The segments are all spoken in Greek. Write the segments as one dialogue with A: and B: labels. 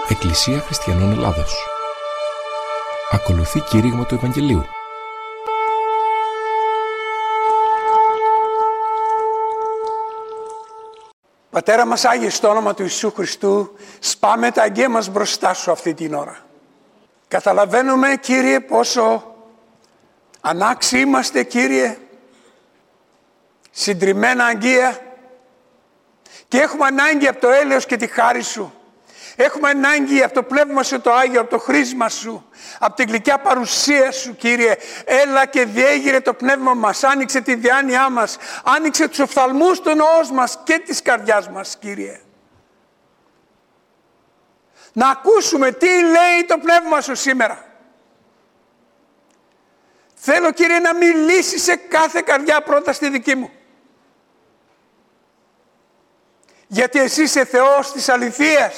A: Εκκλησία Χριστιανών Ελλάδος. Ακολουθεί κήρυγμα του Ευαγγελίου.
B: Πατέρα μας Άγιε, στο όνομα του Ιησού Χριστού, σπάμε τα αγγεία μας μπροστά Σου αυτή την ώρα. Καταλαβαίνουμε, Κύριε, πόσο ανάξιοι είμαστε, Κύριε, συντριμμένα αγγεία, και έχουμε ανάγκη από το έλεος και τη χάρη Σου. Έχουμε ανάγκη από το Πνεύμα Σου το Άγιο, από το χρήσμα Σου, από την γλυκιά παρουσία Σου, Κύριε. Έλα και διέγειρε το πνεύμα μας, άνοιξε τη διάνοιά μας, άνοιξε τους οφθαλμούς των νόος μας και της καρδιάς μας, Κύριε. Να ακούσουμε τι λέει το Πνεύμα Σου σήμερα. Θέλω, Κύριε, να μιλήσεις σε κάθε καρδιά, πρώτα στη δική μου. Γιατί Εσύ είσαι Θεός της αληθείας.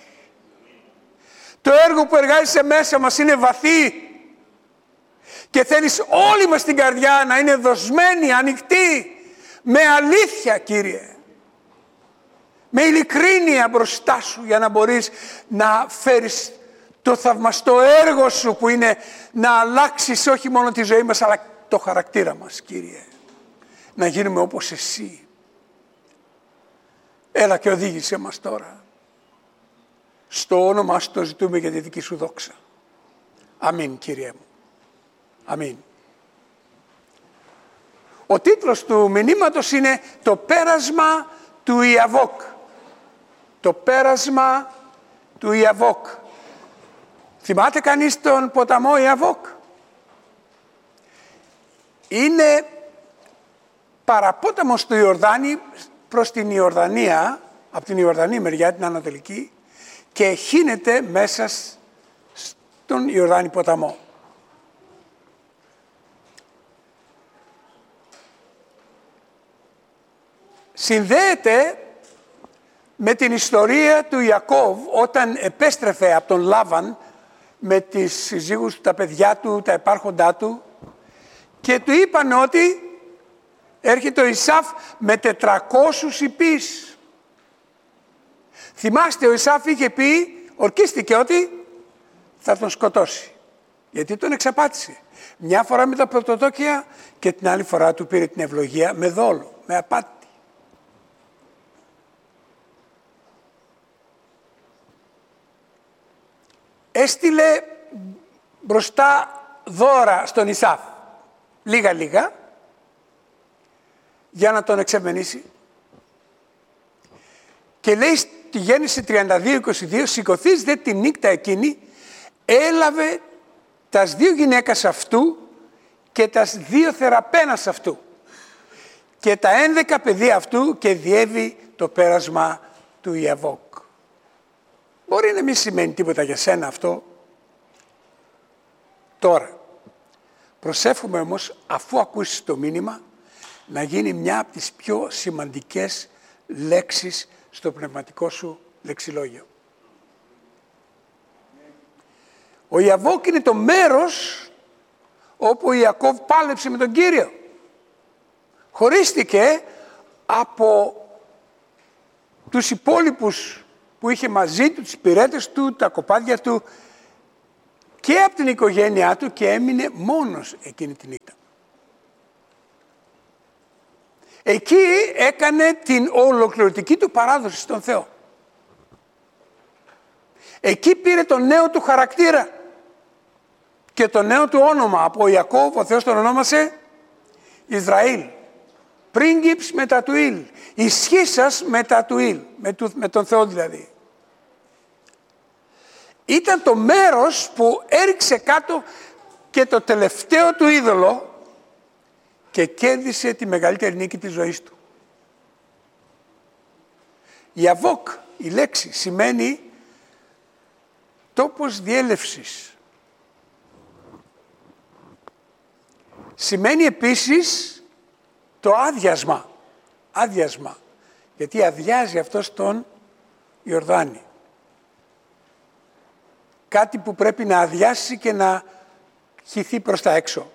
B: Το έργο που εργάζεσαι μέσα μας είναι βαθύ και θέλεις όλη μας την καρδιά να είναι δοσμένη, ανοιχτή, με αλήθεια, Κύριε. Με ειλικρίνεια μπροστά Σου, για να μπορείς να φέρεις το θαυμαστό έργο Σου, που είναι να αλλάξεις όχι μόνο τη ζωή μας αλλά το χαρακτήρα μας, Κύριε. Να γίνουμε όπως Εσύ. Έλα και οδήγησέ μας τώρα. Στο όνομά Σου το ζητούμε για τη δική Σου δόξα. Αμήν, Κύριε μου. Αμήν. Ο τίτλος του μηνύματος είναι «Το πέρασμα του Ιαβόκ». Το πέρασμα του Ιαβόκ. Θυμάται κανείς τον ποταμό Ιαβόκ? Είναι παραπόταμος του Ιορδάνη προς την Ιορδανία, από την Ιορδανή μεριά, την ανατολική, και χύνεται μέσα στον Ιορδάνη ποταμό. Συνδέεται με την ιστορία του Ιακώβ όταν επέστρεφε από τον Λάβαν με τις συζύγους του, τα παιδιά του, τα επάρχοντά του, και του είπαν ότι έρχεται ο Ισάφ με 400 ιππείς. Θυμάστε, ο Ισάφ είχε πει, ορκίστηκε ότι θα τον σκοτώσει, γιατί τον εξαπάτησε. Μια φορά με τα πρωτοδόκια και την άλλη φορά του πήρε την ευλογία με δόλο, με απάτη. Έστειλε μπροστά δώρα στον Ισάφ, λίγα-λίγα, για να τον εξεμενήσει. Και λέει στη Γέννηση 32-22, σηκωθείς δε τη νύχτα εκείνη, έλαβε τας 2 γυναίκας αυτού και τας 2 θεραπένας αυτού και τα 11 παιδιά αυτού, και διέβη το πέρασμα του Ιαβόκ. Μπορεί να μην σημαίνει τίποτα για σένα αυτό τώρα. Προσεύχομαι όμως, αφού ακούσεις το μήνυμα, να γίνει μια από τις πιο σημαντικές λέξεις στο πνευματικό σου λεξιλόγιο. Ο Ιαβόκ είναι το μέρος όπου ο Ιακώβ πάλεψε με τον Κύριο. Χωρίστηκε από τους υπόλοιπους που είχε μαζί του, τους υπηρέτες του, τα κοπάδια του, και από την οικογένειά του, και έμεινε μόνος εκείνη τη νύχτα. Εκεί έκανε την ολοκληρωτική του παράδοση στον Θεό. Εκεί πήρε το νέο του χαρακτήρα και το νέο του όνομα. Από Ιακώβ ο Θεός τον ονόμασε Ισραήλ. Πρίγκιψ μετά του Ιλ. Ισχύσας μετά του Ιλ. Με τον Θεό δηλαδή. Ήταν το μέρος που έριξε κάτω και το τελευταίο του είδωλο και κέρδισε τη μεγαλύτερη νίκη της ζωής του. Ιαβόκ, η λέξη, σημαίνει τόπος διέλευσης. Σημαίνει επίσης το άδειασμα. Άδειασμα. Γιατί αδειάζει αυτό στον Ιορδάνη. Κάτι που πρέπει να αδειάσει και να χυθεί προς τα έξω.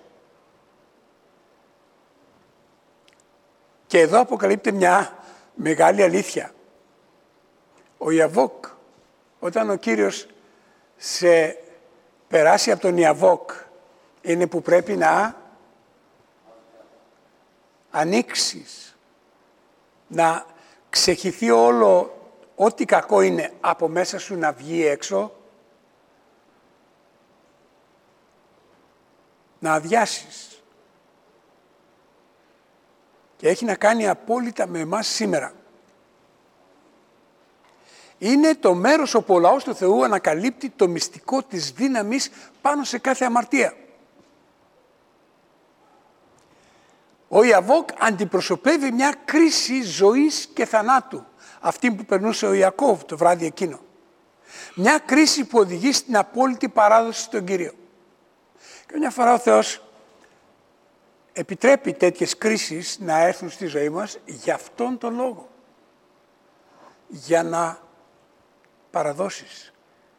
B: Και εδώ αποκαλύπτει μια μεγάλη αλήθεια. Ο Ιαβόκ, Όταν ο Κύριος σε περάσει από τον Ιαβόκ, είναι που πρέπει να ανοίξεις, να ξεχυθεί όλο ό,τι κακό είναι από μέσα σου να βγει έξω, να αδειάσεις. Και έχει να κάνει απόλυτα με εμάς σήμερα. Είναι το μέρος όπου ο λαός του Θεού ανακαλύπτει το μυστικό της δύναμης πάνω σε κάθε αμαρτία. Ο Ιαβόκ αντιπροσωπεύει μια κρίση ζωής και θανάτου, αυτή που περνούσε ο Ιακώβ το βράδυ εκείνο. Μια κρίση που οδηγεί στην απόλυτη παράδοση στον Κύριο. Και μια φορά ο Θεός επιτρέπει τέτοιες κρίσεις να έρθουν στη ζωή μας για αυτόν τον λόγο. Για να παραδώσεις.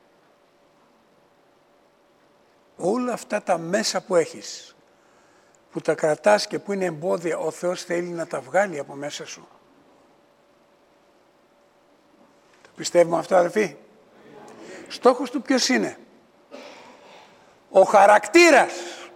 B: Όλα αυτά τα μέσα που έχεις, που τα κρατάς και που είναι εμπόδια, ο Θεός θέλει να τα βγάλει από μέσα σου. Το πιστεύουμε αυτό, αδελφοί? Στόχος του ποιος είναι? Ο χαρακτήρας.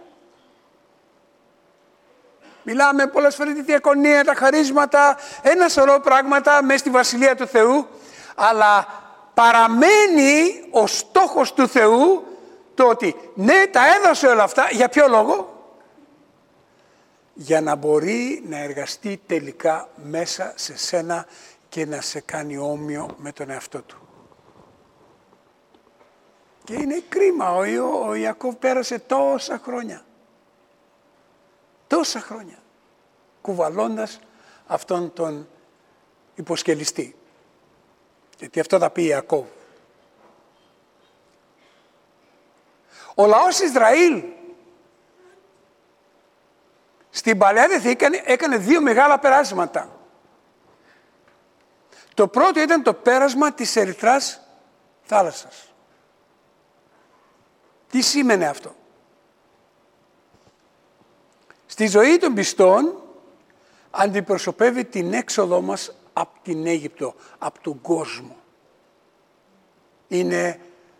B: Μιλάμε πολλές φορές τη διακονία, τα χαρίσματα, ένα σωρό πράγματα μέσα στη Βασιλεία του Θεού, αλλά παραμένει ο στόχος του Θεού το ότι ναι, τα έδωσε όλα αυτά. Για ποιο λόγο? Για να μπορεί να εργαστεί τελικά μέσα σε σένα και να σε κάνει όμοιο με τον εαυτό του. Και είναι κρίμα, ο Ιακώβ πέρασε τόσα χρόνια κουβαλώντας αυτόν τον υποσκελιστή. Γιατί αυτό θα πει Ιακώβ. Ο λαός Ισραήλ στην Παλαιά Διαθήκη έκανε δύο μεγάλα περάσματα. Το πρώτο ήταν το πέρασμα της Ερυθράς θάλασσας. Τι σήμαινε αυτό? Στη ζωή των πιστών αντιπροσωπεύει την έξοδό μας από την Αίγυπτο, από τον κόσμο. Είναι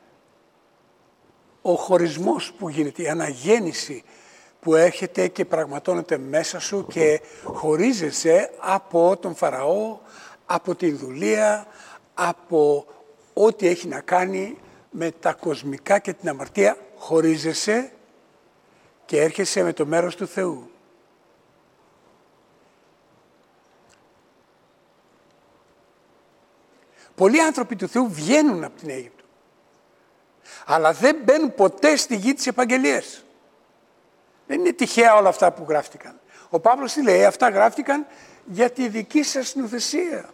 B: ο χωρισμός που γίνεται, η αναγέννηση που έρχεται και πραγματώνεται μέσα σου και χωρίζεσαι από τον Φαραώ, από την δουλεία, από ό,τι έχει να κάνει με τα κοσμικά και την αμαρτία. Χωρίζεσαι και έρχεσαι με το μέρος του Θεού. Πολλοί άνθρωποι του Θεού βγαίνουν από την Αίγυπτο, αλλά δεν μπαίνουν ποτέ στη γη της επαγγελίας. Δεν είναι τυχαία όλα αυτά που γράφτηκαν. Ο Παύλος τι λέει? Αυτά γράφτηκαν για τη δική σας νουθεσία.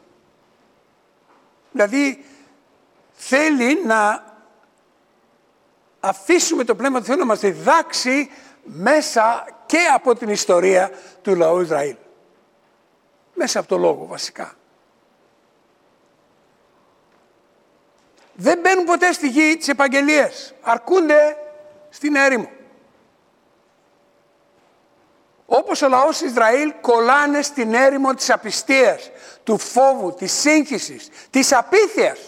B: Δηλαδή θέλει να αφήσουμε το Πνεύμα του Θεού να μας διδάξει μέσα και από την ιστορία του λαού Ισραήλ. Μέσα από το Λόγο βασικά. Δεν μπαίνουν ποτέ στη γη της επαγγελίας. Αρκούνται στην έρημο. Όπως ο λαός Ισραήλ κολλάνε στην έρημο της απιστίας, του φόβου, της σύγχυσης, της απίθειας.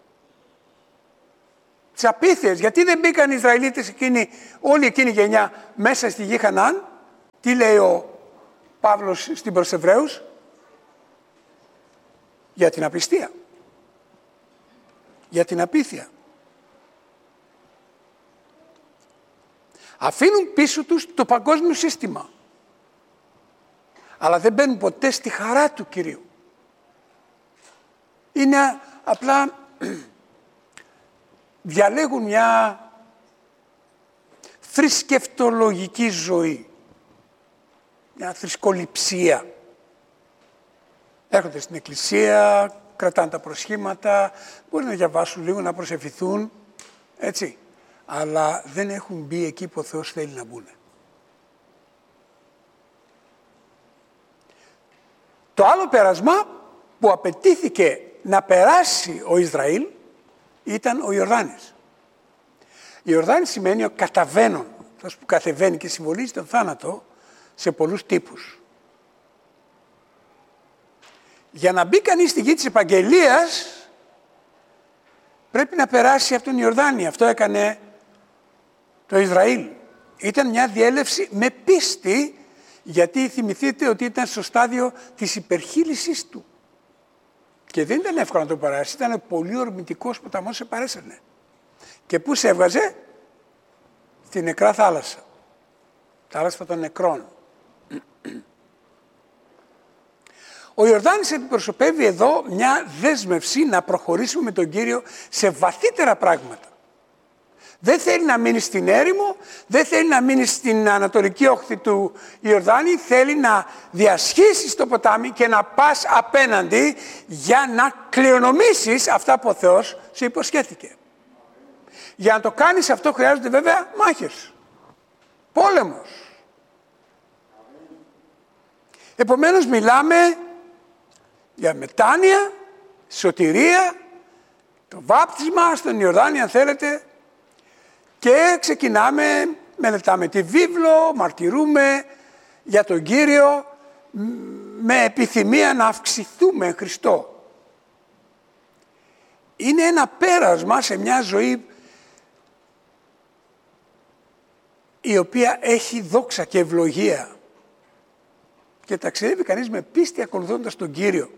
B: Της απίθειας. Γιατί δεν μπήκαν οι Ισραηλίτες όλη εκείνη η γενιά μέσα στη γη Χαναάν? Τι λέει ο Παύλος στην προς Εβραίους? Για την απιστία. Για την απίθεια. Αφήνουν πίσω τους το παγκόσμιο σύστημα. Αλλά δεν μπαίνουν ποτέ στη χαρά του Κυρίου. Είναι απλά διαλέγουν μια θρησκευτολογική ζωή. Μια θρησκοληψία. Έρχονται στην εκκλησία, κρατάνε τα προσχήματα, μπορεί να διαβάσουν λίγο, να προσευχηθούν, έτσι. Αλλά δεν έχουν μπει εκεί που ο Θεός θέλει να μπουν. Το άλλο πέρασμα που απαιτήθηκε να περάσει ο Ισραήλ ήταν ο Ιορδάνης. Ιορδάνης σημαίνει ο καταβαίνων, αυτός που κατεβαίνει και συμβολίζει τον θάνατο σε πολλούς τύπους. Για να μπει κανείς στη γη της επαγγελίας πρέπει να περάσει από τον Ιορδάνη. Αυτό έκανε το Ισραήλ. Ήταν μια διέλευση με πίστη, γιατί θυμηθείτε ότι ήταν στο στάδιο της υπερχείλησής του. Και δεν ήταν εύκολο να το περάσει, ήταν πολύ ορμητικός ποταμός, σε παρέσαιρνε. Και πού σε έβγαζε? Στην νεκρά θάλασσα. Θάλασσα των νεκρών. Ο Ιορδάνης αντιπροσωπεύει εδώ μια δέσμευση να προχωρήσουμε με τον Κύριο σε βαθύτερα πράγματα. Δεν θέλει να μείνει στην έρημο, δεν θέλει να μείνει στην ανατολική όχθη του Ιορδάνη, θέλει να διασχίσεις το ποτάμι και να πας απέναντι για να κληρονομήσεις αυτά που ο Θεός σου υποσχέθηκε. Για να το κάνεις αυτό χρειάζονται βέβαια μάχες, πόλεμος. Επομένως μιλάμε για μετάνοια, σωτηρία, το βάπτισμα στον Ιορδάνη αν θέλετε, και ξεκινάμε, μελετάμε τη βίβλο, μαρτυρούμε για τον Κύριο με επιθυμία να αυξηθούμε εν Χριστώ. Είναι ένα πέρασμα σε μια ζωή η οποία έχει δόξα και ευλογία και ταξιδεύει κανείς με πίστη ακολουθώντας τον Κύριο.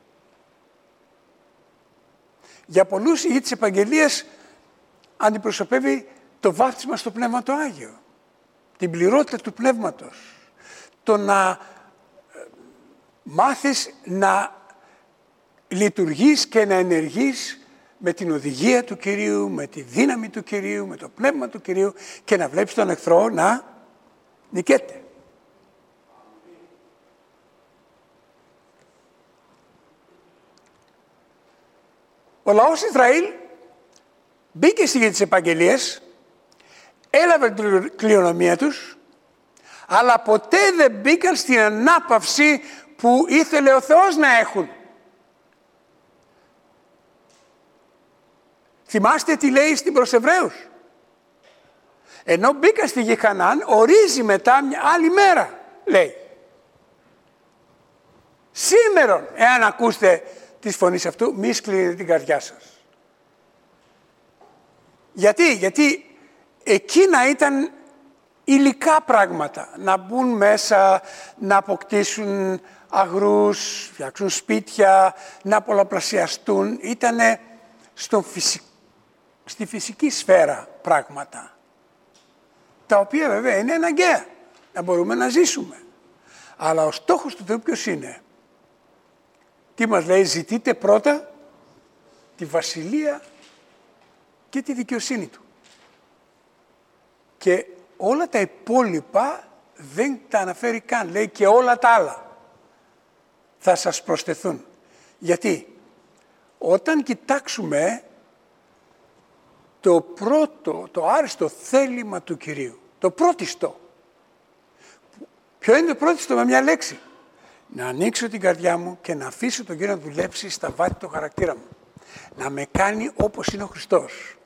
B: Για πολλούς η γη της επαγγελίας αντιπροσωπεύει το βάπτισμα στο Πνεύμα το Άγιο, την πληρότητα του Πνεύματος, το να μάθεις να λειτουργείς και να ενεργείς με την οδηγία του Κυρίου, με τη δύναμη του Κυρίου, με το Πνεύμα του Κυρίου και να βλέπεις τον εχθρό να νικέται. Ο λαός Ισραήλ μπήκε στη γη της επαγγελίας, έλαβε την κληρονομία τους, αλλά ποτέ δεν μπήκαν στην ανάπαυση που ήθελε ο Θεός να έχουν. Θυμάστε τι λέει στην προς Εβραίους? Ενώ μπήκαν στη γη Χανaan, ορίζει μετά μια άλλη μέρα, λέει. Σήμερον, εάν ακούσετε της φωνής αυτού, μη σκληρύνετε την καρδιά σας. Γιατί εκείνα ήταν υλικά πράγματα. Να μπουν μέσα, να αποκτήσουν αγρούς, φτιάξουν σπίτια, να πολλαπλασιαστούν. Ήτανε στη φυσική σφαίρα πράγματα. Τα οποία βέβαια είναι αναγκαία να μπορούμε να ζήσουμε. Αλλά ο στόχος του Θεού ποιος είναι? Τι μας λέει? Ζητείτε πρώτα τη βασιλεία και τη δικαιοσύνη του. Και όλα τα υπόλοιπα δεν τα αναφέρει καν. Λέει και όλα τα άλλα θα σας προσθεθούν. Γιατί όταν κοιτάξουμε το πρώτο, το άριστο θέλημα του Κυρίου, το πρώτιστο. Ποιο είναι το πρώτιστο? Με μια λέξη. Να ανοίξω την καρδιά μου και να αφήσω τον Κύριο να δουλέψει στα βάθη του χαρακτήρα μου. Να με κάνει όπως είναι ο Χριστός.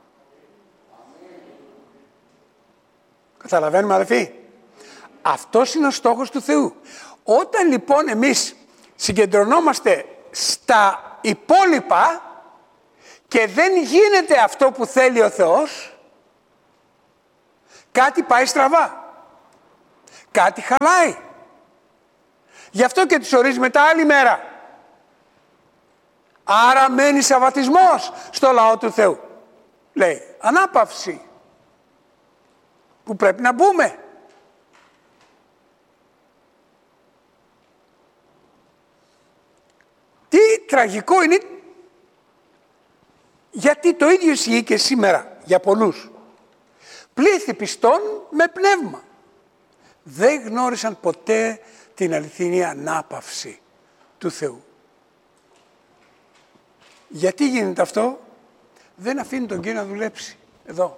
B: Καταλαβαίνουμε αδελφοί? Αυτός είναι ο στόχος του Θεού. Όταν λοιπόν εμείς συγκεντρωνόμαστε στα υπόλοιπα και δεν γίνεται αυτό που θέλει ο Θεός, κάτι πάει στραβά. Κάτι χαλάει. Γι' αυτό και τους ορίζει μετά άλλη μέρα. Άρα μένει σαββατισμός στο λαό του Θεού. Λέει, ανάπαυση. Που πρέπει να μπούμε. Τι τραγικό είναι, γιατί το ίδιο ισχύει και σήμερα για πολλούς. Πλήθη πιστών με πνεύμα. Δεν γνώρισαν ποτέ την αληθινή ανάπαυση του Θεού. Γιατί γίνεται αυτό? Δεν αφήνει τον Κύριο να δουλέψει. Εδώ.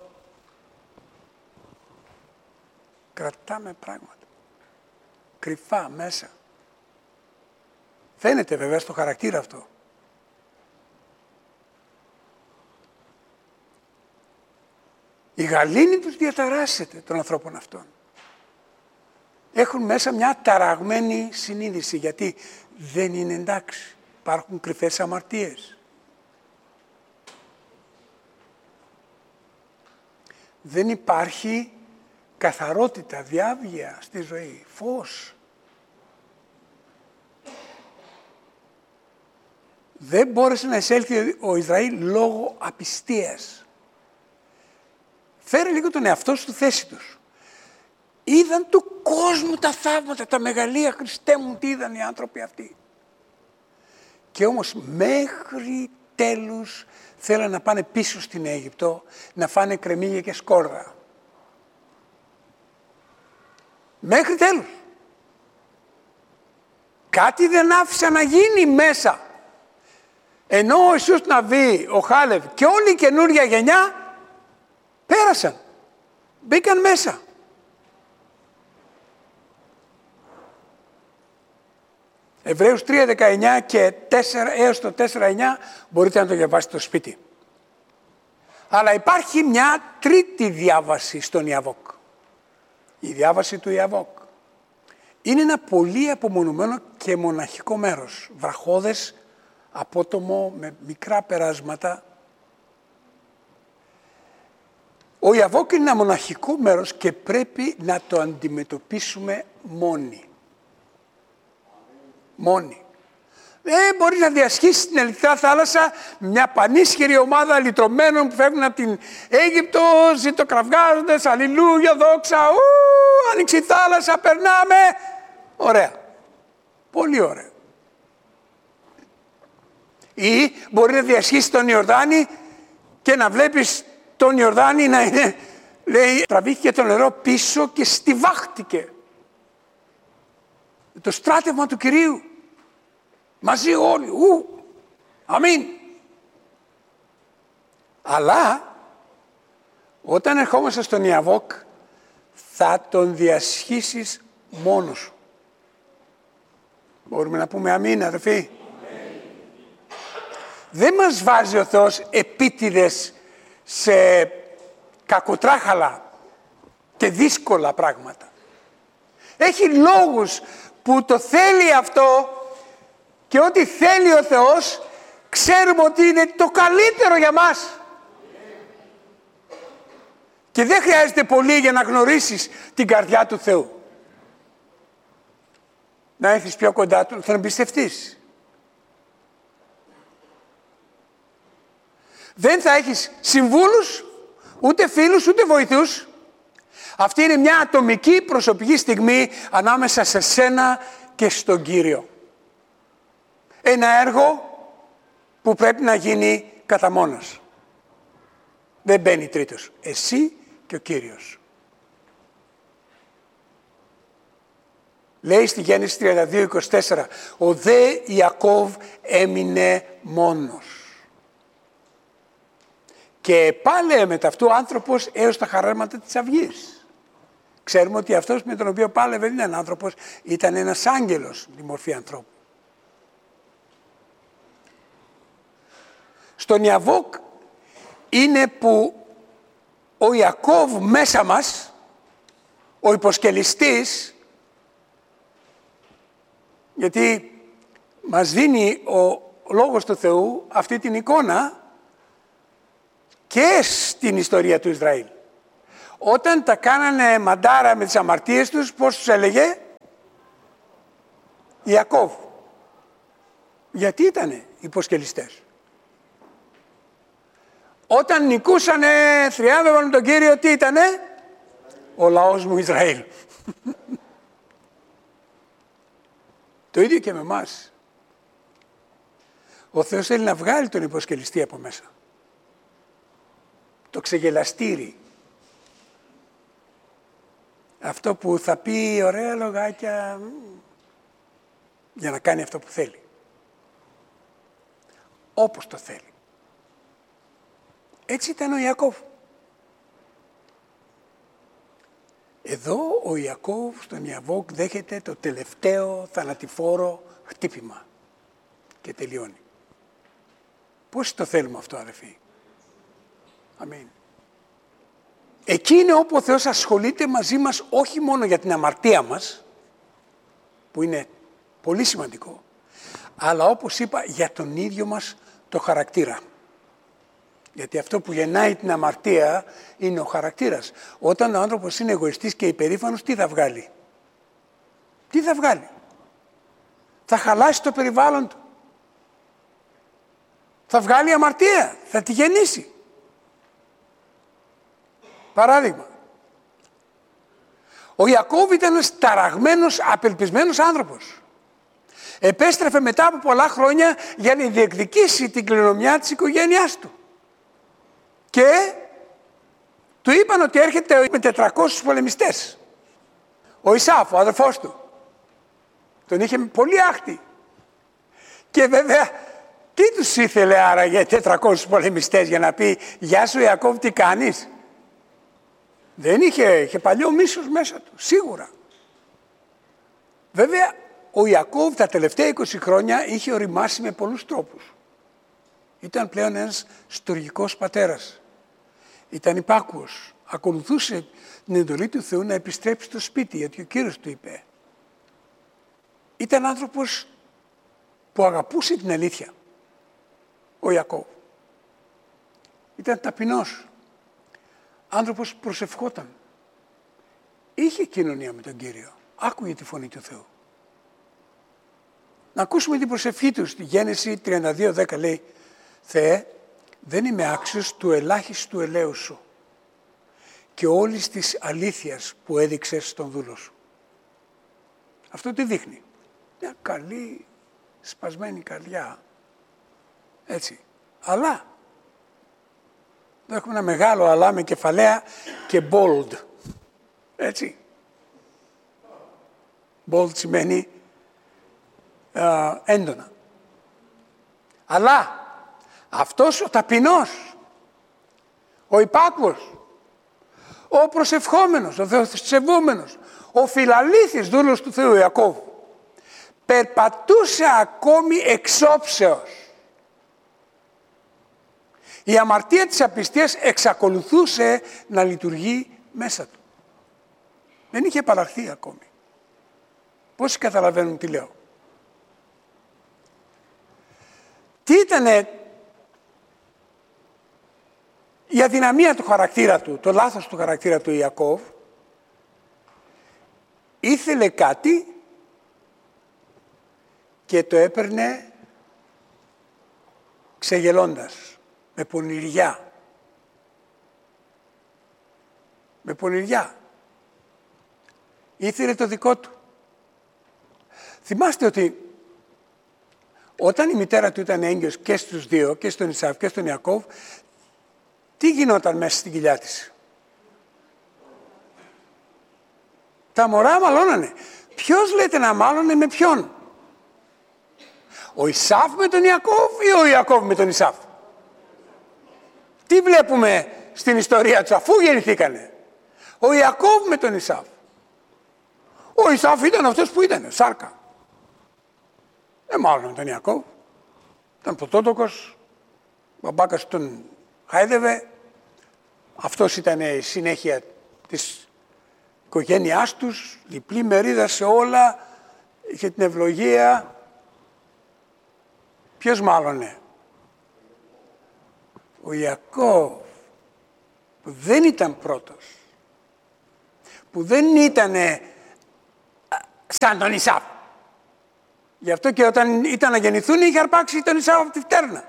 B: Κρατάμε πράγματα. Κρυφά μέσα. Φαίνεται βέβαια στο χαρακτήρα αυτό. Η γαλήνη τους διαταράσσεται των ανθρώπων αυτών. Έχουν μέσα μια ταραγμένη συνείδηση, γιατί δεν είναι εντάξει. Υπάρχουν κρυφές αμαρτίες. δεν υπάρχει καθαρότητα, διάβγεια στη ζωή, φως. Δεν μπόρεσε να εισέλθει ο Ισραήλ λόγω απιστίας. Φέρε λίγο τον εαυτό σου στη θέση τους. Είδαν του κόσμου τα θαύματα, τα μεγαλεία. Χριστέ μου, τι είδαν οι άνθρωποι αυτοί. Και όμως μέχρι τέλους θέλαν να πάνε πίσω στην Αίγυπτο, να φάνε κρεμμύδια και σκόρδα. Μέχρι τέλους. Κάτι δεν άφησαν να γίνει μέσα. Ενώ ο Ιησούς Ναβί, ο Χάλευ και όλη η καινούρια γενιά πέρασαν. Μπήκαν μέσα. Εβραίους 3:19 και 4 έως το 4:9 μπορείτε να το διαβάσετε στο σπίτι. Αλλά υπάρχει μια τρίτη διάβαση στον Ιαβόκ. Η διάβαση του Ιαβόκ. Είναι ένα πολύ απομονωμένο και μοναχικό μέρος. Βραχώδες, απότομο, με μικρά περάσματα. Ο Ιαβόκ είναι ένα μοναχικό μέρος και πρέπει να το αντιμετωπίσουμε μόνοι. Μόνοι. Δεν μπορείς να διασχίσεις την Ερυθρά θάλασσα μια πανίσχυρη ομάδα λυτρωμένων που φεύγουν από την Αίγυπτο, ζητοκραυγάζοντας, αλληλούια, δόξα, άνοιξε η θάλασσα, περνάμε. Ωραία. Πολύ ωραία. Ή μπορεί να διασχίσεις τον Ιορδάνη και να βλέπεις τον Ιορδάνη να είναι, λέει, τραβήθηκε το νερό πίσω και στιβάχτηκε. Το στράτευμα του Κυρίου. Μαζί όλοι. Αμήν. Αλλά όταν ερχόμαστε στον Ιαβόκ θα τον διασχίσεις μόνος σου. Μπορούμε να πούμε αμήν, αδερφοί. Δεν μας βάζει ο Θεός επίτηδες σε κακοτράχαλα και δύσκολα πράγματα. Έχει λόγους που το θέλει αυτό και ό,τι θέλει ο Θεός ξέρουμε ότι είναι το καλύτερο για μας. Και δεν χρειάζεται πολύ για να γνωρίσεις την καρδιά του Θεού. Να έρθεις πιο κοντά του, θα εμπιστευτείς. Δεν θα έχεις συμβούλους, ούτε φίλους, ούτε βοηθούς. Αυτή είναι μια ατομική προσωπική στιγμή ανάμεσα σε σένα και στον Κύριο. Ένα έργο που πρέπει να γίνει κατά μόνος. Δεν μπαίνει τρίτος. Εσύ και ο Κύριος. Λέει στη Γέννηση 32:24, ο δε Ιακώβ έμεινε μόνος. Και πάλε με ταυτού άνθρωπος έως τα χαράματα της αυγής. Ξέρουμε ότι αυτός με τον οποίο πάλευε δεν ήταν άνθρωπος, ήταν ένας άγγελος τη μορφή ανθρώπου. Στον Ιαβόκ είναι που ο Ιακώβ μέσα μας, ο υποσκελιστής, γιατί μας δίνει ο Λόγος του Θεού αυτή την εικόνα και στην ιστορία του Ισραήλ. Όταν τα κάνανε μαντάρα με τις αμαρτίες τους, πώς τους έλεγε? Ιακώβ. Γιατί ήτανε υποσκελιστές. Όταν νικούσανε, θριάμβευαν τον Κύριο, τι ήτανε? Ο λαός μου Ισραήλ. Το ίδιο και με εμάς. Ο Θεός θέλει να βγάλει τον υποσκελιστή από μέσα. Το ξεγελαστήρι. Αυτό που θα πει ωραία λογάκια για να κάνει αυτό που θέλει. Όπως το θέλει. Έτσι ήταν ο Ιακώβ. Εδώ ο Ιακώβ στον Ιαβόκ δέχεται το τελευταίο θανατηφόρο χτύπημα και τελειώνει. Πώς το θέλουμε αυτό, αδελφοί? Αμήν. Εκεί είναι όπου ο Θεός ασχολείται μαζί μας όχι μόνο για την αμαρτία μας, που είναι πολύ σημαντικό, αλλά όπως είπα για τον ίδιο μας το χαρακτήρα. Γιατί αυτό που γεννάει την αμαρτία είναι ο χαρακτήρας. Όταν ο άνθρωπος είναι εγωιστής και υπερήφανος, τι θα βγάλει? Τι θα βγάλει? Θα χαλάσει το περιβάλλον του. Θα βγάλει αμαρτία. Θα τη γεννήσει. Παράδειγμα. Ο Ιακώβ ήταν ένας ταραγμένος, απελπισμένος άνθρωπος. Επέστρεφε μετά από πολλά χρόνια για να διεκδικήσει την κληρονομιά της οικογένειάς του. Και του είπαν ότι έρχεται με 400 πολεμιστές. Ο Ισάφ, ο αδερφός του. Τον είχε πολύ άχτη. Και βέβαια, τι τους ήθελε άραγε 400 πολεμιστές για να πει «Γεια σου Ιακώβ, τι κάνεις?» Δεν είχε παλιό μίσος μέσα του, σίγουρα. Βέβαια, ο Ιακώβ τα τελευταία 20 χρόνια είχε οριμάσει με πολλούς τρόπους. Ήταν πλέον ένας στοργικός πατέρας. Ήταν υπάκουος. Ακολουθούσε την εντολή του Θεού να επιστρέψει στο σπίτι, γιατί ο Κύριος του είπε. Ήταν άνθρωπος που αγαπούσε την αλήθεια. Ο Ιακώβ. Ήταν ταπεινός. Άνθρωπος που προσευχόταν. Είχε κοινωνία με τον Κύριο. Άκουγε τη φωνή του Θεού. Να ακούσουμε την προσευχή του. Στη Γένεση 32:10 λέει «Θεέ, δεν είμαι άξιος του ελάχιστου ελέους σου και όλης της αλήθειας που έδειξες στον δούλο σου». Αυτό τι δείχνει? Μια καλή σπασμένη καρδιά. Έτσι. Αλλά. Εδώ έχουμε ένα μεγάλο αλλά με κεφαλαία και bold. Έτσι. Bold σημαίνει έντονα. Αλλά αυτός ο ταπεινός, ο υπάκουος, ο προσευχόμενος, ο θεοσεβούμενος, ο φιλαλήθης δούλος του Θεού Ιακώβ, περπατούσε ακόμη εξόψεως. Η αμαρτία της απιστίας εξακολουθούσε να λειτουργεί μέσα του. Δεν είχε επαλλαχθεί ακόμη. Πόσοι καταλαβαίνουν τι λέω? Τι ήτανε η αδυναμία του χαρακτήρα του, το λάθος του χαρακτήρα του Ιακώβ? Ήθελε κάτι και το έπαιρνε ξεγελώντας, με πονηριά. Με πονηριά. Ήθελε το δικό του. Θυμάστε ότι όταν η μητέρα του ήταν έγκυος και στους δύο, και στον Ισαύ και στον Ιακώβ, τι γινόταν μέσα στην κοιλιά της? Τα μωρά μαλώνανε. Ποιος λέτε να μάλωνε με ποιον? Ο Ισαύ με τον Ιακώβ ή ο Ιακώβ με τον Ισαύ? Τι βλέπουμε στην ιστορία τους αφού γεννηθήκανε? Ο Ιακώβ με τον Ισαύ. Ο Ισαύ ήταν αυτός που ήταν, σάρκα. Μάλλον τον Ιακώβ. Ήταν πρωτότοκος, ο μπαμπάκας τον χάιδευε. Αυτός ήταν η συνέχεια της οικογένειάς τους, διπλή μερίδα σε όλα, είχε την ευλογία. Ποιος μάλλονε? Ο Ιακώβ, που δεν ήταν πρώτος, που δεν ήταν σαν τον Ισαύ. Γι' αυτό και όταν ήταν να γεννηθούν είχε αρπάξει τον Ισαύ από τη φτέρνα.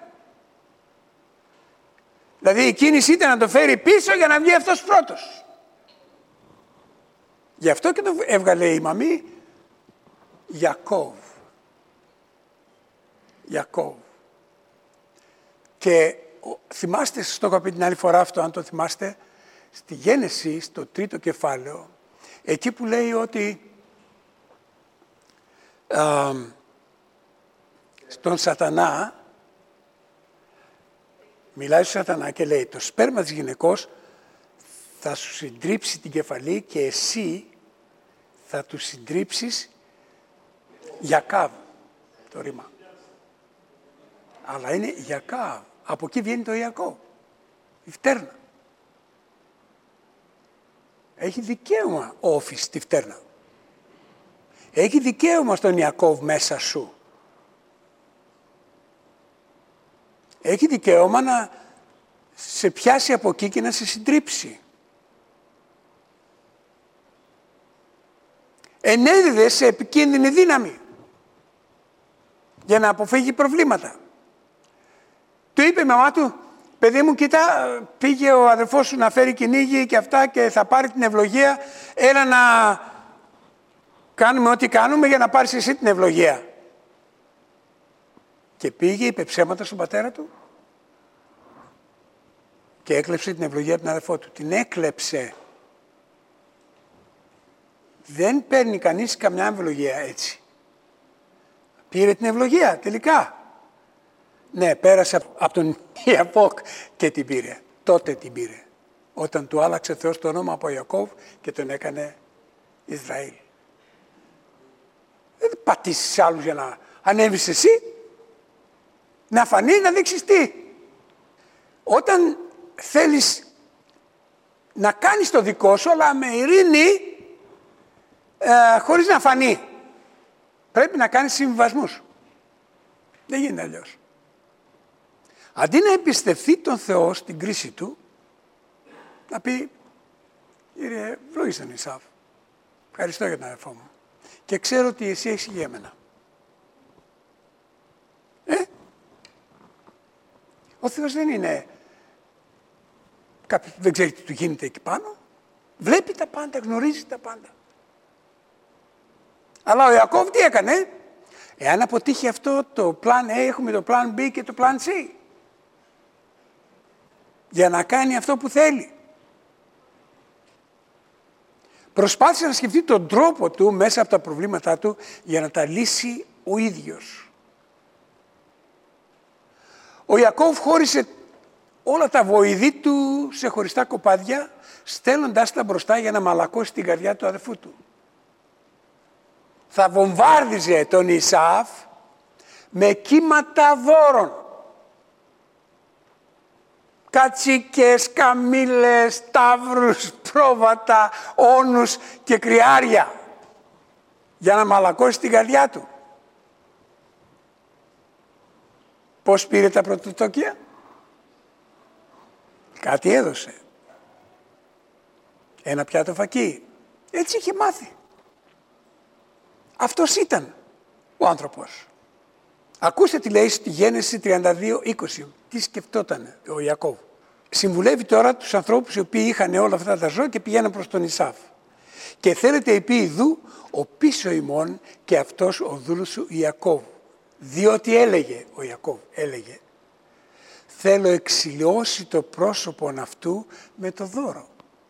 B: Δηλαδή η κίνηση ήταν να το φέρει πίσω για να βγει αυτός πρώτος. Γι' αυτό και το έβγαλε η μαμή Ιακώβ. Ιακώβ. Και θυμάστε, σας το είχα πει την άλλη φορά αυτό, αν το θυμάστε, στη Γένεση, στο 3ο κεφάλαιο, εκεί που λέει ότι στον Σατανά, μιλάει στον Σατανά και λέει το σπέρμα της γυναικός θα σου συντρίψει την κεφαλή και εσύ θα του συντρίψεις Ιακάβ, το ρήμα. Αλλά είναι Ιακάβ. Από εκεί βγαίνει το Ιακώβ, η φτέρνα. Έχει δικαίωμα όφης στη φτέρνα. Έχει δικαίωμα στον Ιακώβ μέσα σου. Έχει δικαίωμα να σε πιάσει από εκεί και να σε συντρίψει. Ενέδιδε σε επικίνδυνη δύναμη για να αποφύγει προβλήματα. Του είπε η μαμά του, παιδί μου, κοίτα, πήγε ο αδερφός σου να φέρει κυνήγι και αυτά και θα πάρει την ευλογία, έλα να κάνουμε ό,τι κάνουμε για να πάρεις εσύ την ευλογία. Και πήγε, είπε ψέματα στον πατέρα του και έκλεψε την ευλογία από τον αδερφό του. Την έκλεψε. Δεν παίρνει κανείς καμιά ευλογία έτσι. Πήρε την ευλογία τελικά. Ναι, πέρασε από τον Ιακώβ και την πήρε. Τότε την πήρε. Όταν του άλλαξε ο Θεός το όνομα από Ιακώβ και τον έκανε Ισραήλ. Δεν πατήσεις άλλους για να ανέβεις εσύ. Να φανεί, να δείξεις τι. Όταν θέλεις να κάνεις το δικό σου, αλλά με ειρήνη, χωρίς να φανεί. Πρέπει να κάνεις συμβιβασμούς. Δεν γίνεται αλλιώς. Αντί να εμπιστευτεί τον Θεό στην κρίση του, να πει, Κύριε, ευλόγησε τον Ισάβ. Ευχαριστώ για τον αδερφό μου. Και ξέρω ότι εσύ έχεις για μένα. Ο Θεός δεν είναι κάποιος που δεν ξέρει τι του γίνεται εκεί πάνω. Βλέπει τα πάντα, γνωρίζει τα πάντα. Αλλά ο Ιακώβ τι έκανε? Εάν αποτύχει αυτό το plan A, έχουμε το plan B και το plan C. Για να κάνει αυτό που θέλει. Προσπάθησε να σκεφτεί τον τρόπο του μέσα από τα προβλήματά του για να τα λύσει ο ίδιος. Ο Ιακώβ χώρισε όλα τα βοηδή του σε χωριστά κοπάδια, στέλνοντάς τα μπροστά για να μαλακώσει την καρδιά του αδερφού του. Θα βομβάρδιζε τον Ισάβ με κύματα δώρων. Κατσίκες, καμήλες, ταύρους, πρόβατα, όνους και κρυάρια. Για να μαλακώσει την καρδιά του. Πώς πήρε τα πρωτοτόκια? Κάτι έδωσε. Ένα πιάτο φακί. Έτσι είχε μάθει. Αυτός ήταν ο άνθρωπος. Ακούστε τι λέει στη Γένεση 32:20. Τι σκεφτόταν ο Ιακώβ. Συμβουλεύει τώρα τους ανθρώπους οι οποίοι είχαν όλα αυτά τα ζώα και πηγαίναν προς τον Ισάβ. Και θέλετε επί ιδού ο πίσω ημών και αυτός ο δούλος σου Ιακώβ. Διότι έλεγε, ο Ιακώβ έλεγε, θέλω εξηλαιώσει το πρόσωπον αυτού με το δώρο.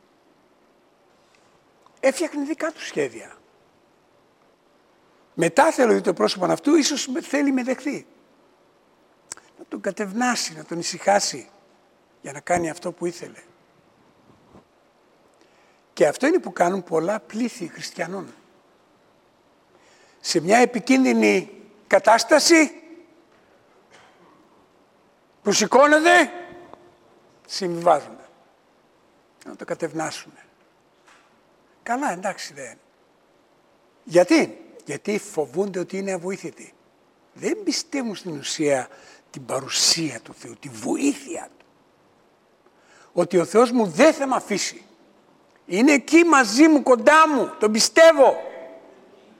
B: Έφτιαχνε δικά του σχέδια. Μετά θέλω δει το πρόσωπον αυτού, ίσως θέλει με δεχθεί. Να τον κατευνάσει, να τον ησυχάσει για να κάνει αυτό που ήθελε. Και αυτό είναι που κάνουν πολλά πλήθη χριστιανών. Σε μια επικίνδυνη κατάσταση που σηκώνεται, συμβιβάζουν. Να το κατευνάσουν. Καλά, εντάξει δεν. Γιατί φοβούνται ότι είναι αβοήθητοι. Δεν πιστεύουν στην ουσία την παρουσία του Θεού, τη βοήθεια του. Ότι ο Θεός μου δεν θα με αφήσει. Είναι εκεί μαζί μου, κοντά μου, τον πιστεύω.